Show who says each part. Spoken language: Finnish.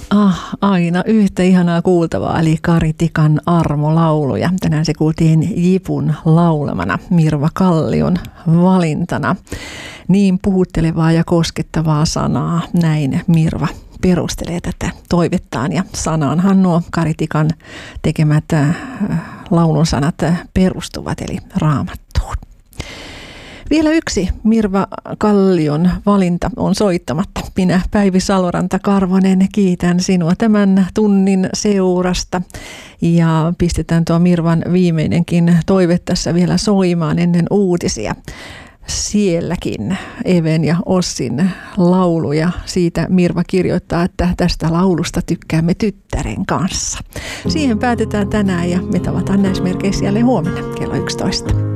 Speaker 1: Aina yhtä ihanaa kuultavaa, eli Kari Tikan armolauluja. Tänään se kuultiin Jipun laulamana Mirva Kallion valintana. Niin puhuttelevaa ja koskettavaa sanaa, näin Mirva perustelee tätä toivettaan. Ja sanaanhan nuo Kari Tikan tekemät laulun sanat perustuvat, eli Raamattuun. Vielä yksi Mirva Kallion valinta on soittamatta. Minä, Päivi Saloranta-Karvonen, kiitän sinua tämän tunnin seurasta. Ja pistetään tuo Mirvan viimeinenkin toive tässä vielä soimaan ennen uutisia. Sielläkin Even ja Ossin lauluja. Siitä Mirva kirjoittaa, että tästä laulusta tykkäämme tyttären kanssa. Siihen päätetään tänään ja me tavataan näissä merkeissä jälleen huomenna kello 11.